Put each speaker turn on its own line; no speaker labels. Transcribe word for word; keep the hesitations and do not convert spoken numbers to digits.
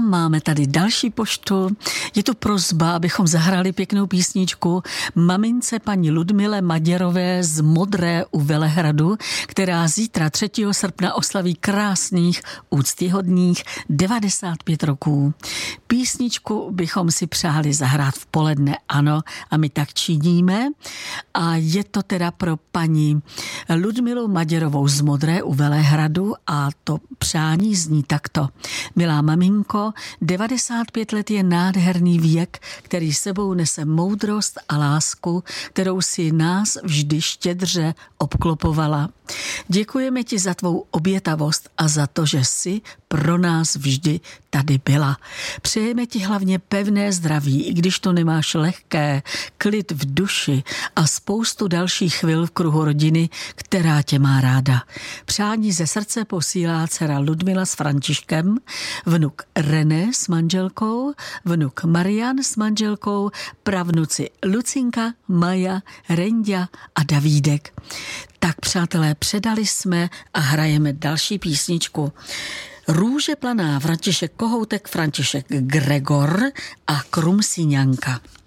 máme tady další poštu. Je to prosba, abychom zahrali pěknou písničku mamince paní Ludmile Maděrové z Modré u Velehradu, která zítra třetího srpna oslaví krásných, úctyhodných devadesát pět roků. Písničku bychom si přáli zahrát v poledne, ano, a my tak činíme. A je to teda pro paní Ludmilu Maděrovou z Modré u Velehradu a to přání zní takto. Milá maminko, devadesát pět let je nádherný věk, který sebou nese moudrost a lásku, kterou si nás vždy štědře obklopovala. Děkujeme ti za tvou obětavost a za to, že jsi pro nás vždy tady byla. Přejeme ti hlavně pevné zdraví, i když to nemáš lehké, klid v duši a spoustu dalších chvil v kruhu rodiny, která tě má ráda. Přání ze srdce posílá dcera Ludmila s Františkem, vnuk René s manželkou, vnuk Marian s manželkou, pravnuci Lucinka, Maja, Renďa a Davídek. Tak, přátelé, předali jsme a hrajeme další písničku. Růže planá, František Kohoutek, František Gregor a Krumsíňanka.